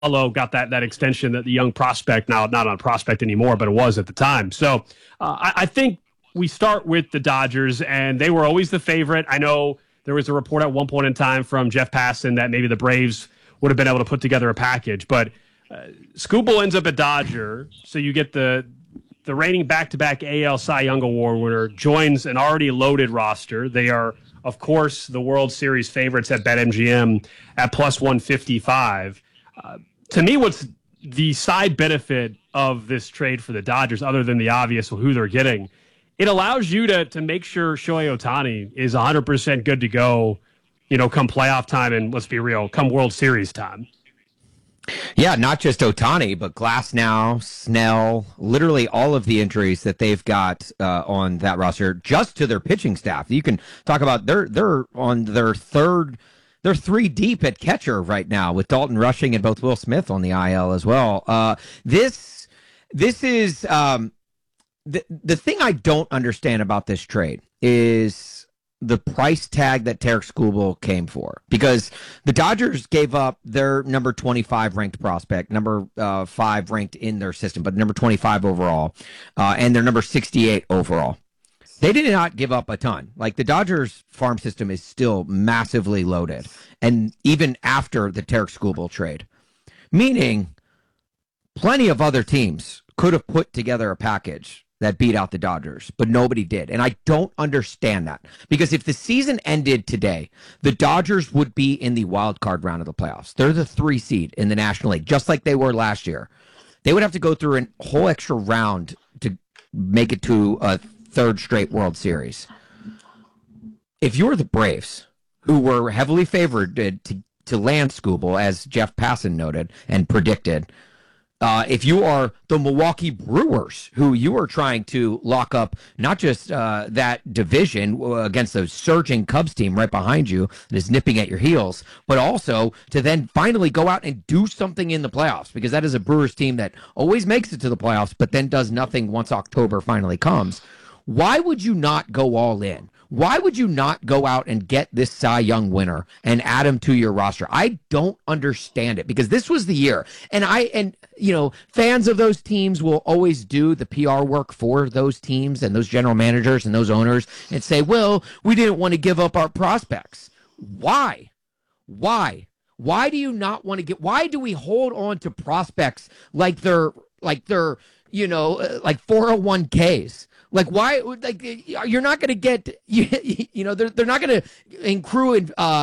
got that extension, that the young prospect, now not on prospect anymore, but it was at the time. So I think we start with the Dodgers, and they were always the favorite. I know there was a report at one point in time from Jeff Passan that maybe the Braves would have been able to put together a package, but Skubal ends up a Dodger, so you get the reigning back-to-back AL Cy Young Award winner, joins an already loaded roster. They are, of course, the World Series favorites at BetMGM at plus 155. To me, what's the side benefit of this trade for the Dodgers, other than the obvious who they're getting, it allows you to make sure Shohei Ohtani is 100% good to go, come playoff time, and let's be real, come World Series time. Yeah, not just Ohtani, but Glasnow, Snell, literally all of the injuries that they've got on that roster, just to their pitching staff. You can talk about they're on their third. They're three deep at catcher right now with Dalton Rushing and both Will Smith on the IL as well. This is the thing I don't understand about this trade is the price tag that Tarik Skubal came for, because the Dodgers gave up their number 25 ranked prospect, number 5 ranked in their system, but number 25 overall, and their number 68 overall. They did not give up a ton. Like, the Dodgers farm system is still massively loaded, and even after the Tarik Skubal trade, meaning plenty of other teams could have put together a package that beat out the Dodgers, but nobody did. And I don't understand that, because if the season ended today, the Dodgers would be in the wild card round of the playoffs. They're the 3 seed in the National League, just like they were last year. They would have to go through a whole extra round to make it to a 3rd straight World Series. If you're the Braves, who were heavily favored to land Skubal, as Jeff Passan noted and predicted, if you are the Milwaukee Brewers, who you are trying to lock up not just that division against the surging Cubs team right behind you that is nipping at your heels, but also to then finally go out and do something in the playoffs, because that is a Brewers team that always makes it to the playoffs but then does nothing once October finally comes. Why would you not go all in? Why would you not go out and get this Cy Young winner and add him to your roster? I don't understand it, because this was the year. And fans of those teams will always do the PR work for those teams and those general managers and those owners and say, well, we didn't want to give up our prospects. Why? Why do you not want to why do we hold on to prospects like they're 401ks? Like, why? Like, you're not going to get, they're not going to accrue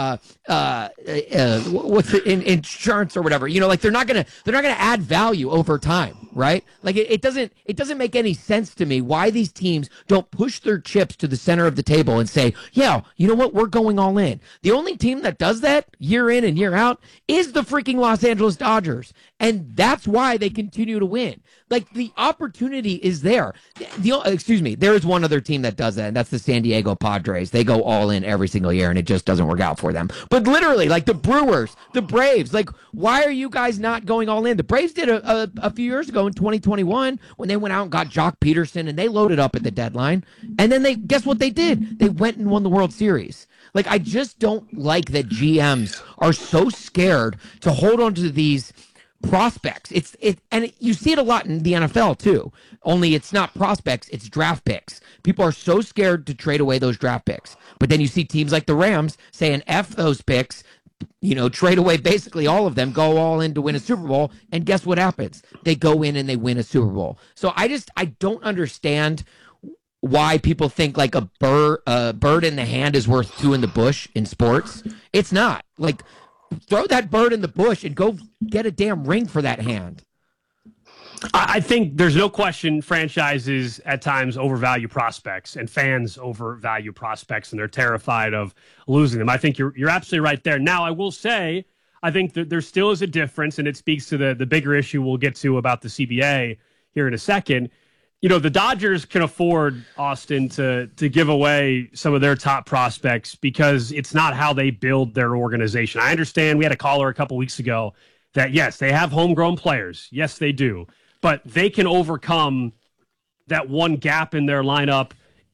insurance or whatever. They're not going to add value over time, right? Like, it doesn't make any sense to me why these teams don't push their chips to the center of the table and say, yeah, you know what, we're going all in. The only team that does that year in and year out is the freaking Los Angeles Dodgers, and that's why they continue to win. Like, the opportunity is there. There is one other team that does that, and that's the San Diego Padres. They go all in every single year, and it just doesn't work out for them. But literally, like the Brewers, the Braves, like, why are you guys not going all in? The Braves did a few years ago in 2021 when they went out and got Jock Peterson, and they loaded up at the deadline. And then guess what they did? They went and won the World Series. Like, I just don't like that GMs are so scared to hold on to these prospects. And you see it a lot in the NFL too. Only it's not prospects, it's draft picks. People are so scared to trade away those draft picks. But then you see teams like the Rams saying F those picks, trade away basically all of them, go all in to win a Super Bowl, and guess what happens? They go in and they win a Super Bowl. So I don't understand why people think like a bird in the hand is worth 2 in the bush in sports. It's not. Like, throw that bird in the bush and go get a damn ring for that hand. I think there's no question franchises at times overvalue prospects and fans overvalue prospects, and they're terrified of losing them. I think you're absolutely right there. Now, I will say, I think that there still is a difference, and it speaks to the bigger issue we'll get to about the CBA here in a second. The Dodgers can afford, Austin, to give away some of their top prospects because it's not how they build their organization. I understand we had a caller a couple weeks ago that, yes, they have homegrown players. Yes, they do. But they can overcome that one gap in their lineup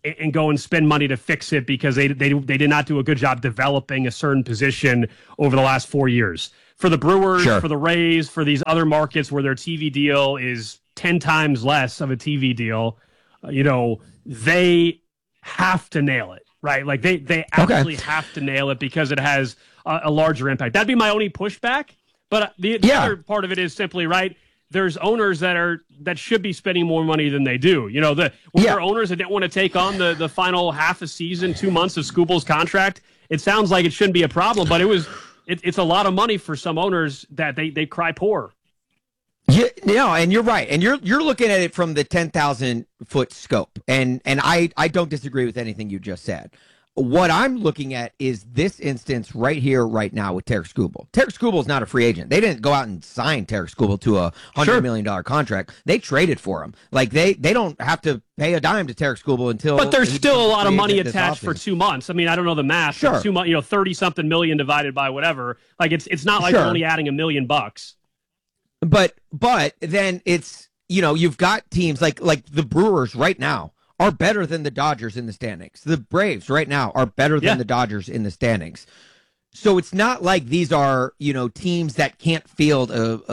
and go and spend money to fix it because they did not do a good job developing a certain position over the last 4 years. For the Brewers, Sure. for the Rays, for these other markets where their TV deal is 10 times less of a TV deal, they have to nail it, right? Like they actually have to nail it because it has a larger impact. That'd be my only pushback. But the other part of it is simply, right, there's owners that should be spending more money than they do. There are owners that didn't want to take on the final half a season, 2 months of Skubal's contract. It sounds like it shouldn't be a problem, but it's a lot of money for some owners that they cry poor. Yeah, and you're right. And you're looking at it from the 10,000 foot scope. And I don't disagree with anything you just said. What I'm looking at is this instance right here, right now with Tarik Skubal. Tarik Skubal is not a free agent. They didn't go out and sign Tarik Skubal to a $100 million contract. They traded for him. Like they don't have to pay a dime to Tarik Skubal until. But there's still a lot of money attached for 2 months. I mean, I don't know the math. Sure. 2 months, 30-something million divided by whatever. Like it's not like Sure. they're only adding $1 million. But then it's, you've got teams like the Brewers right now are better than the Dodgers in the standings. The Braves right now are better than the Dodgers in the standings. So it's not like these are, teams that can't field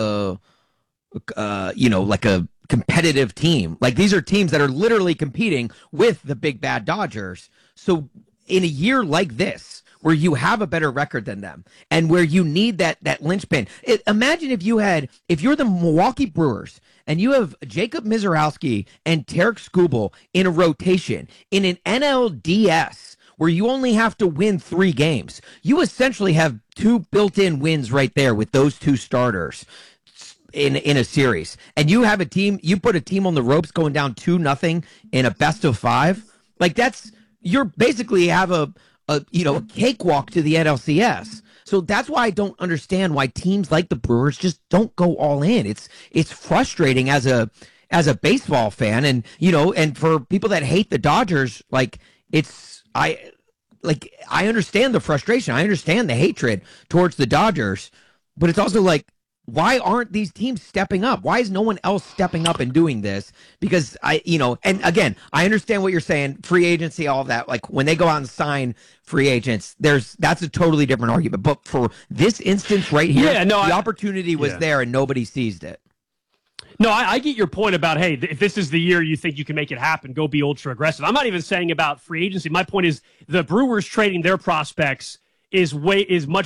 like a competitive team. Like these are teams that are literally competing with the big bad Dodgers. So in a year like this, where you have a better record than them and where you need that linchpin. Imagine if you're the Milwaukee Brewers and you have Jacob Mizorowski and Tarik Skubal in a rotation in an NLDS where you only have to win 3 games. You essentially have 2 built-in wins right there with those 2 starters in a series. And you have you put a team on the ropes going down 2-0 in a best of 5. Like you're basically have a cakewalk to the NLCS. So that's why I don't understand why teams like the Brewers just don't go all in. It's frustrating as a baseball fan, and for people that hate the Dodgers, I understand the frustration. I understand the hatred towards the Dodgers, but it's also like, why aren't these teams stepping up? Why is no one else stepping up and doing this? Because and again, I understand what you're saying, free agency, all of that. Like when they go out and sign free agents, that's a totally different argument. But for this instance right here, the opportunity was there and nobody seized it. No, I get your point about, hey, if this is the year you think you can make it happen, go be ultra aggressive. I'm not even saying about free agency. My point is the Brewers trading their prospects is way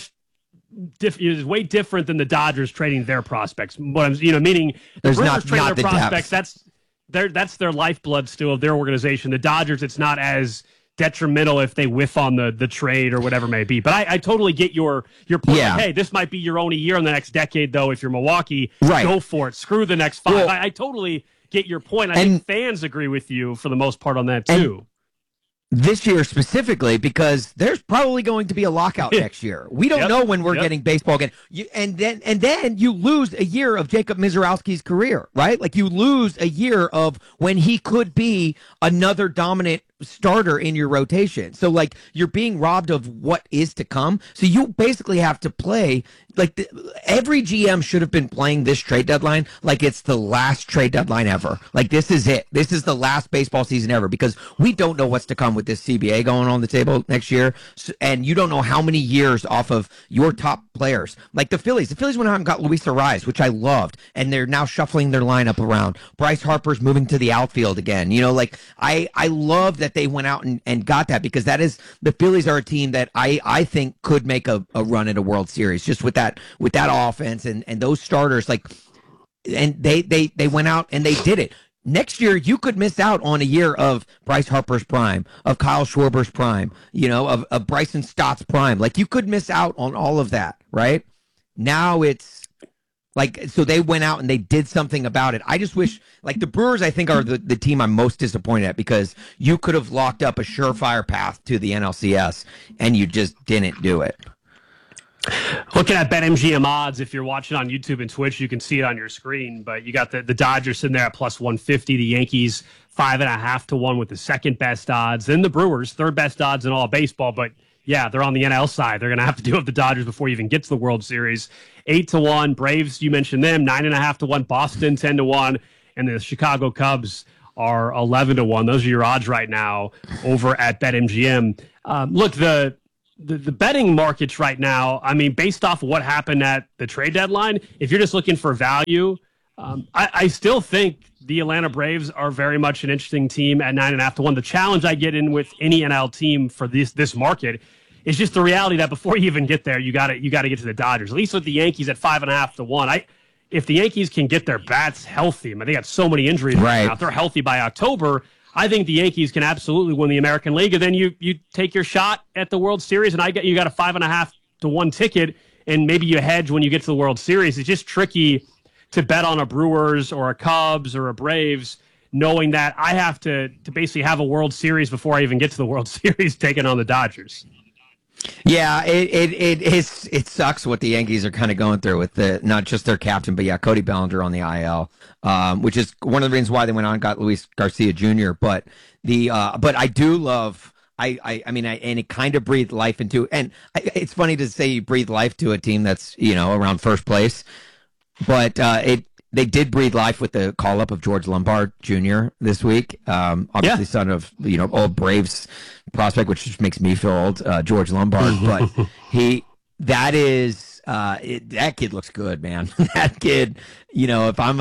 different than the Dodgers trading their prospects. What I'm, meaning the Brewers trading their prospects, that's their lifeblood still of their organization. The Dodgers, it's not as detrimental if they whiff on the trade or whatever it may be. But I totally get your point. Yeah. Like, hey, this might be your only year in the next decade, though. If you're Milwaukee, right. Go for it. Screw the next 5. Well, I totally get your point. I think fans agree with you for the most part on that too. This year specifically, because there's probably going to be a lockout next year. We don't know when we're getting baseball again. And then you lose a year of Jacob Mizorowski's career, right? Like you lose a year of when he could be another dominant starter in your rotation. So like you're being robbed of what is to come. So you basically have to play like every GM should have been playing this trade deadline like it's the last trade deadline ever. Like this is it. This is the last baseball season ever because we don't know what's to come with this CBA going on the table next year. And you don't know how many years off of your top players. Like the Phillies went out and got Luis Arraez, which I loved. And they're now shuffling their lineup around. Bryce Harper's moving to the outfield again. I love that they went out and got that because that is the Phillies are a team that I think could make a run at a World Series just with that offense and those starters and they went out and they did it. Next year you could miss out on a year of Bryce Harper's prime, of Kyle Schwarber's prime, of Bryson Stott's prime. Like you could miss out on all of that, right? Now it's so they went out and they did something about it. I just wish, the Brewers, I think, are the team I'm most disappointed at because you could have locked up a surefire path to the NLCS and you just didn't do it. Looking at BetMGM odds, if you're watching on YouTube and Twitch, you can see it on your screen. But you got the Dodgers sitting there at plus 150, the Yankees 5.5 to 1 with the second best odds, then the Brewers third best odds in all baseball. But yeah, they're on the NL side. They're going to have to deal with the Dodgers before you even get to the World Series. 8 to 1. Braves, you mentioned them, 9.5 to 1. Boston 10 to 1, and the Chicago Cubs are 11-1. Those are your odds right now over at BetMGM. Look, the betting markets right now, I mean, based off of what happened at the trade deadline, if you're just looking for value, I still think the Atlanta Braves are very much an interesting team at 9.5-1. The challenge I get in with any NL team for this market is just the reality that before you even get there, you got to get to the Dodgers. At least with the Yankees at 5.5-1. If the Yankees can get their bats healthy, I mean, they got so many injuries right now. If they're healthy by October, I think the Yankees can absolutely win the American League. And then you take your shot at the World Series, and you got a 5.5-1 ticket, and maybe you hedge when you get to the World Series. It's just tricky to bet on a Brewers or a Cubs or a Braves, knowing that I have to basically have a World Series before I even get to the World Series taking on the Dodgers. Yeah, it sucks what the Yankees are kind of going through with not just their captain, but Cody Bellinger on the IL, which is one of the reasons why they went on and got Luis Garcia Jr. But I do love. I mean, and it kind of breathed life into. And it's funny to say you breathe life to a team that's around first place, but they did breathe life with the call up of George Lombard Jr. this week. Obviously, son of old Braves prospect, which just makes me feel old, George Lombard. But that kid looks good, man. That kid, if I'm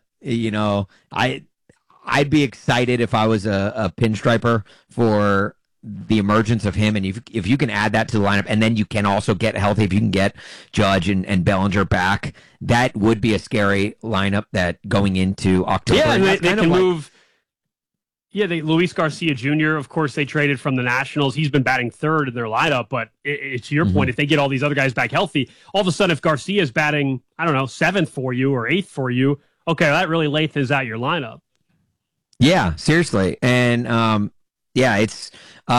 I'd be excited if I was a pinstriper for the emergence of him, and if you can add that to the lineup, and then you can also get healthy, if you can get Judge and Bellinger back, that would be a scary lineup that going into October. Yeah, and they can move. Yeah, Luis Garcia Jr., of course, they traded from the Nationals. He's been batting third in their lineup, but to your point, if they get all these other guys back healthy, all of a sudden, if Garcia is batting, I don't know, seventh for you or eighth for you, okay, that really lengthens out your lineup. Yeah, seriously, and it's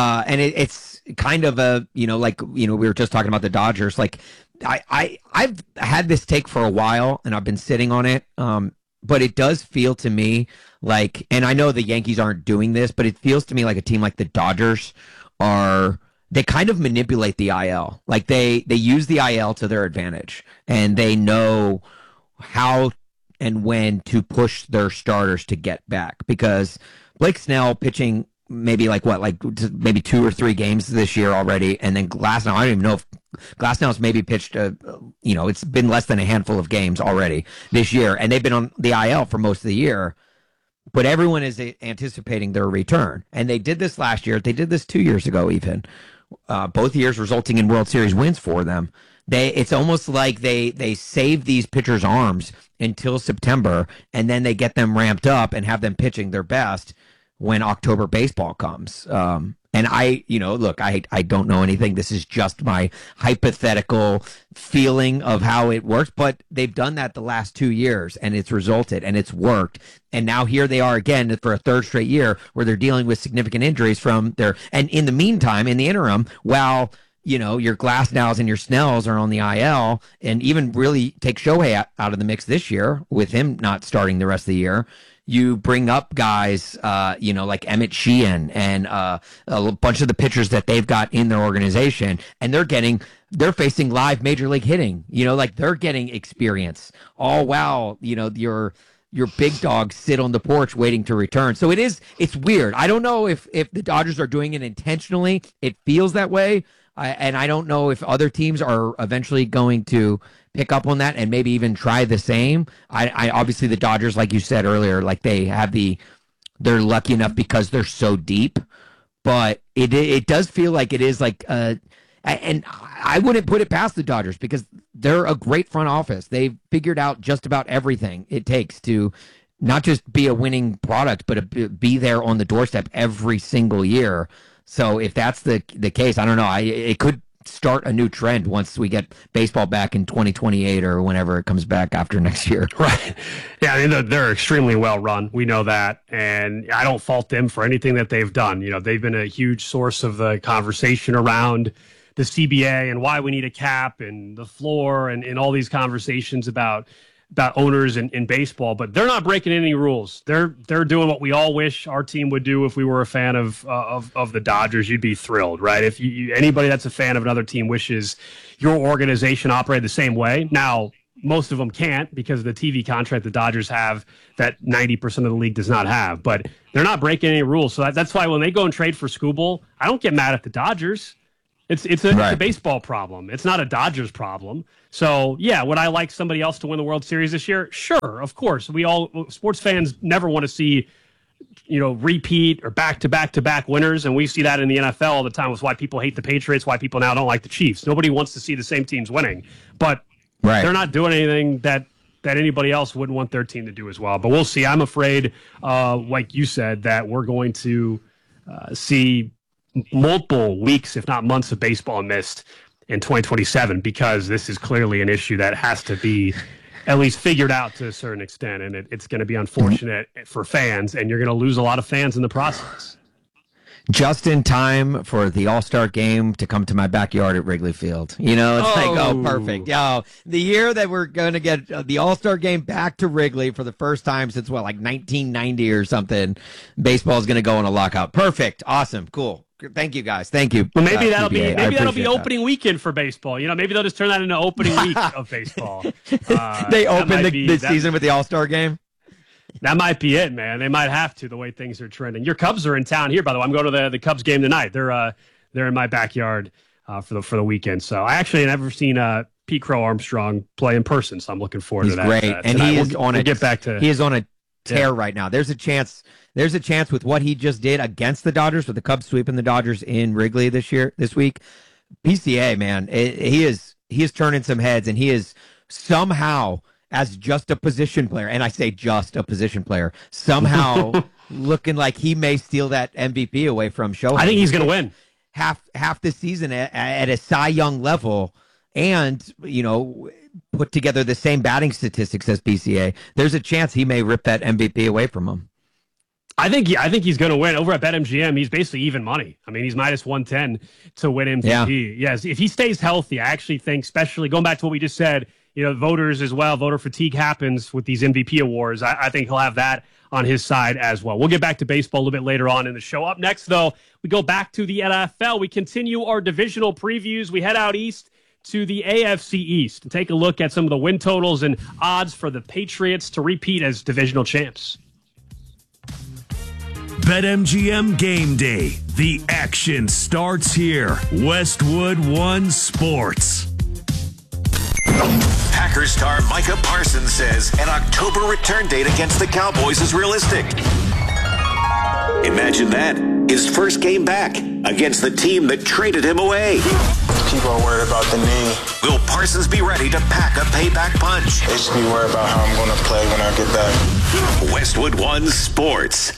it's kind of a we were just talking about the Dodgers. Like I've had this take for a while, and I've been sitting on it. But it does feel to me like, and I know the Yankees aren't doing this, but it feels to me like a team like the Dodgers they kind of manipulate the IL. Like they use the IL to their advantage, and they know how and when to push their starters to get back, because Blake Snell pitching maybe maybe 2 or 3 games this year already, and then Glasnow, I don't even know if Glasnow's maybe pitched it's been less than a handful of games already this year, and they've been on the IL for most of the year, but everyone is anticipating their return. And they did this last year, they did this 2 years ago even, both years resulting in World Series wins for them. It's almost like they save these pitchers' arms until September, and then they get them ramped up and have them pitching their best when October baseball comes. And I don't know anything. This is just my hypothetical feeling of how it works, but they've done that the last 2 years, and it's resulted, and it's worked. And now here they are again for a third straight year where they're dealing with significant injuries and in the meantime, in the interim, while your Glasnows and your Snells are on the IL, and even really take Shohei out of the mix this year with him not starting the rest of the year. You bring up guys, like Emmett Sheehan and a bunch of the pitchers that they've got in their organization, and they're facing live major league hitting. They're getting experience. All while your big dogs sit on the porch waiting to return. So it's weird. I don't know if the Dodgers are doing it intentionally. It feels that way. And I don't know if other teams are eventually going to pick up on that and maybe even try the same. I obviously the Dodgers, like you said earlier, like they're lucky enough because they're so deep, but it does feel like it is like, and I wouldn't put it past the Dodgers because they're a great front office. They've figured out just about everything it takes to not just be a winning product, but be there on the doorstep every single year. So if that's the case, I don't know. It could start a new trend once we get baseball back in 2028 or whenever it comes back after next year. Right. Yeah, I mean, they're extremely well run. We know that. And I don't fault them for anything that they've done. They've been a huge source of the conversation around the CBA and why we need a cap and the floor and all these conversations about owners in baseball, but they're not breaking any rules. They're doing what we all wish our team would do if we were a fan of the Dodgers. You'd be thrilled, right? If anybody that's a fan of another team wishes your organization operated the same way. Now, most of them can't because of the TV contract the Dodgers have that 90% of the league does not have. But they're not breaking any rules. So that's why when they go and trade for Skubal, I don't get mad at the Dodgers. It's a baseball problem. It's not a Dodgers problem. So, yeah, would I like somebody else to win the World Series this year? Sure, of course. Sports fans never want to see, repeat or back-to-back-to-back winners, and we see that in the NFL all the time. It's why people hate the Patriots, why people now don't like the Chiefs. Nobody wants to see the same teams winning. But they're not doing anything that anybody else wouldn't want their team to do as well. But we'll see. I'm afraid, like you said, that we're going to see multiple weeks, if not months, of baseball missed in 2027 because this is clearly an issue that has to be at least figured out to a certain extent, and it's going to be unfortunate for fans, and you're going to lose a lot of fans in the process. Just in time for the All-Star game to come to my backyard at Wrigley Field. It's perfect. The year that we're going to get the All-Star game back to Wrigley for the first time since, 1990 or something, baseball is going to go on a lockout. Perfect. Awesome. Cool. Thank you, guys. Thank you. Well, maybe that'll be opening weekend for baseball. Maybe they'll just turn that into opening week of baseball. They open the season with the All-Star game. That might be it, man. They might have to, the way things are trending. Your Cubs are in town here, by the way. I'm going to the Cubs game tonight. They're in my backyard for the weekend. So I actually never seen Pete Crow Armstrong play in person, so I'm looking forward to that. He's great, and he is on He is on a tear right now. There's a chance with what he just did against the Dodgers, with the Cubs sweeping the Dodgers in Wrigley this week. PCA, man, he is turning some heads, and he is somehow, as just a position player, and I say just a position player, somehow looking like he may steal that MVP away from Shohei. I think he's going to win half the season at a Cy Young level, and put together the same batting statistics as PCA. There's a chance he may rip that MVP away from him. I think he's going to win. Over at BetMGM, he's basically even money. I mean, he's minus 110 to win MVP. Yeah. Yes, if he stays healthy, I actually think, especially going back to what we just said, voters as well, voter fatigue happens with these MVP awards. I think he'll have that on his side as well. We'll get back to baseball a little bit later on in the show. Up next, though, we go back to the NFL. We continue our divisional previews. We head out east to the AFC East and take a look at some of the win totals and odds for the Patriots to repeat as divisional champs. BetMGM Game Day. The action starts here. Westwood One Sports. Packers star Micah Parsons says an October return date against the Cowboys is realistic. Imagine that. His first game back against the team that traded him away. People are worried about the knee. Will Parsons be ready to pack a payback punch? They should be worried about how I'm going to play when I get back. Westwood One Sports.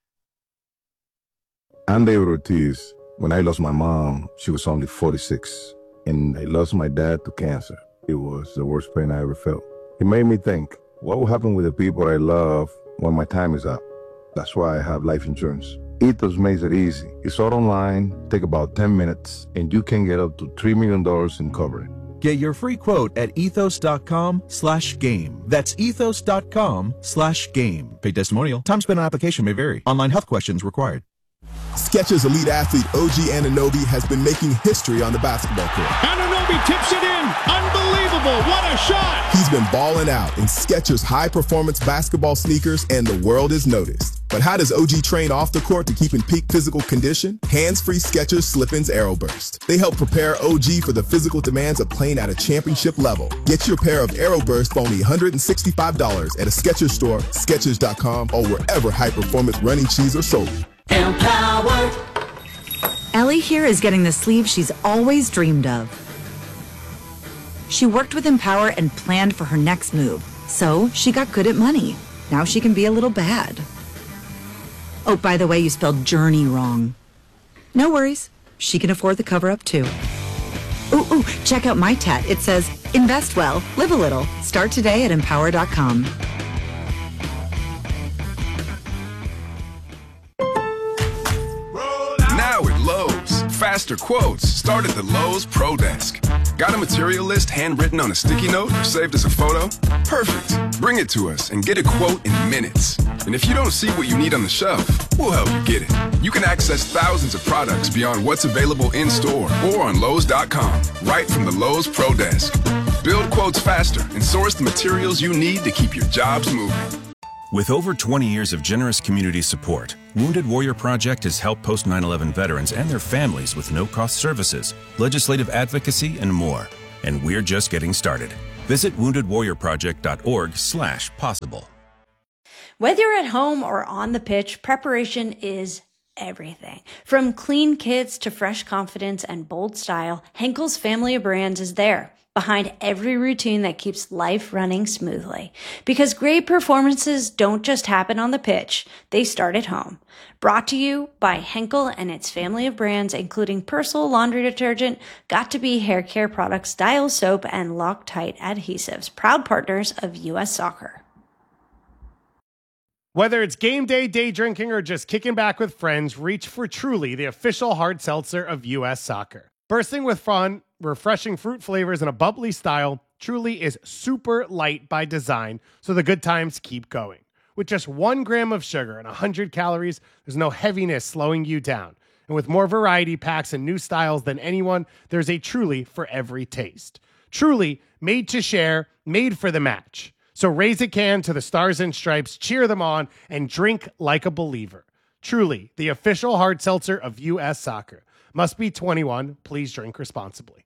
I'm David Ortiz. When I lost my mom, she was only 46. And I lost my dad to cancer. It was the worst pain I ever felt. It made me think, what will happen with the people I love when my time is up? That's why I have life insurance. Ethos makes it easy. It's all online, take about 10 minutes, and you can get up to $3 million in coverage. Get your free quote at ethos.com/game. That's ethos.com/game. Paid testimonial. Time spent on application may vary. Online health questions required. Skechers elite athlete OG Anunoby has been making history on the basketball court. Anunoby tips it in. Unbelievable. What a shot. He's been balling out in Skechers high-performance basketball sneakers, and the world has noticed. But how does OG train off the court to keep in peak physical condition? Hands-free Skechers Slip-ins Aeroburst. They help prepare OG for the physical demands of playing at a championship level. Get your pair of Aeroburst for only $165 at a Skechers store, Skechers.com, or wherever high-performance running shoes are sold. Empower. Ellie here is getting the sleeve she's always dreamed of. She worked with Empower and planned for her next move, so she got good at money. Now she can be a little bad. Oh, by the way, you spelled journey wrong. No worries. She can afford the cover-up, too. Ooh, check out my tat. It says, invest well, live a little. Start today at Empower.com. Now at Lowe's, faster quotes start at the Lowe's Pro Desk. Got a material list handwritten on a sticky note or saved as a photo? Perfect. Bring it to us and get a quote in minutes. And if you don't see what you need on the shelf, we'll help you get it. You can access thousands of products beyond what's available in store or on Lowe's.com, right from the Lowe's Pro Desk. Build quotes faster and source the materials you need to keep your jobs moving. With over 20 years of generous community support, Wounded Warrior Project has helped post 9/11 veterans and their families with no-cost services, legislative advocacy, and more. And we're just getting started. Visit woundedwarriorproject.org/possible. Whether you're at home or on the pitch, preparation is everything. From clean kits to fresh confidence and bold style, Henkel's family of brands is there, behind every routine that keeps life running smoothly. Because great performances don't just happen on the pitch, they start at home. Brought to you by Henkel and its family of brands, including Persil laundry detergent, Got2b hair care products, Dial soap, and Loctite adhesives, proud partners of U.S. Soccer. Whether it's game day, day drinking, or just kicking back with friends, reach for Truly, the official hard seltzer of U.S. Soccer. Bursting with fun, refreshing fruit flavors, and a bubbly style, Truly is super light by design, so the good times keep going. With just 1 gram of sugar and 100 calories, there's no heaviness slowing you down. And with more variety packs and new styles than anyone, there's a Truly for every taste. Truly, made to share, made for the match. So raise a can to the Stars and Stripes, cheer them on, and drink like a believer. Truly, the official hard seltzer of U.S. Soccer. Must be 21. Please drink responsibly.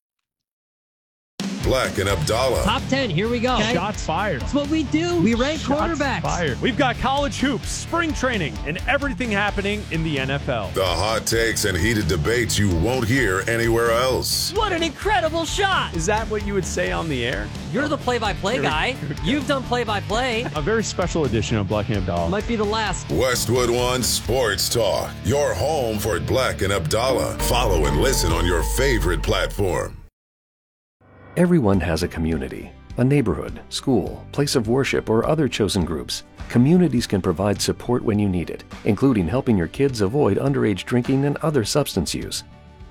Black and Abdallah. Top 10, here we go. Okay. Shots fired. That's what we do. We rank quarterbacks. Fired. We've got college hoops, spring training, and everything happening in the NFL. The hot takes and heated debates you won't hear anywhere else. What an incredible shot. Is that what you would say on the air? You're the play-by-play guy. You've done play-by-play. A very special edition of Black and Abdallah. Might be the last. Westwood One Sports Talk. Your home for Black and Abdallah. Follow and listen on your favorite platform. Everyone has a community, a neighborhood, school, place of worship, or other chosen groups. Communities can provide support when you need it, including helping your kids avoid underage drinking and other substance use.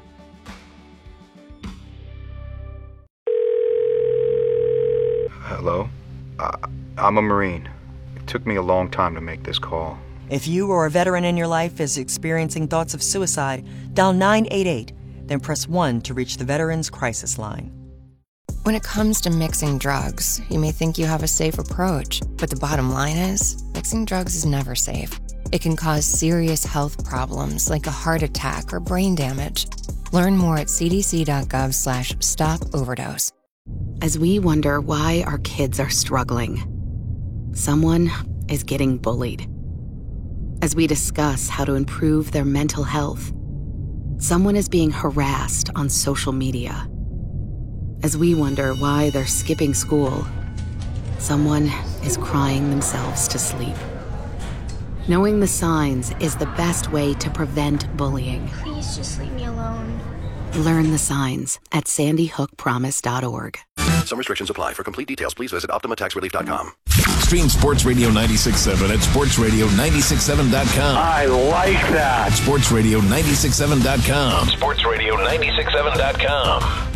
Hello? I'm a Marine. It took me a long time to make this call. If you or a veteran in your life is experiencing thoughts of suicide, dial 988, then press 1 to reach the Veterans Crisis Line. When it comes to mixing drugs, you may think you have a safe approach, but the bottom line is, mixing drugs is never safe. It can cause serious health problems like a heart attack or brain damage. Learn more at cdc.gov/stop-overdose. As we wonder why our kids are struggling, someone is getting bullied. As we discuss how to improve their mental health, someone is being harassed on social media. As we wonder why they're skipping school, someone is crying themselves to sleep. Knowing the signs is the best way to prevent bullying. Please just leave me alone. Learn the signs at sandyhookpromise.org. Some restrictions apply. For complete details, please visit OptimaTaxRelief.com. Stream Sports Radio 96.7 at SportsRadio967.com. I like that. SportsRadio967.com. SportsRadio967.com.